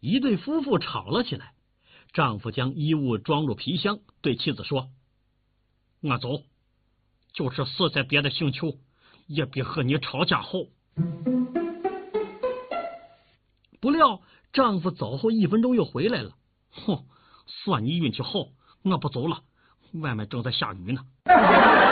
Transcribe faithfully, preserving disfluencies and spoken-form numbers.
一对夫妇吵了起来。丈夫将衣物装入皮箱，对妻子说：“我走，就是死在别的星球，也比和你吵架好。”不料丈夫走后一分钟又回来了。哼，算你运气好，我不走了，外面正在下雨呢。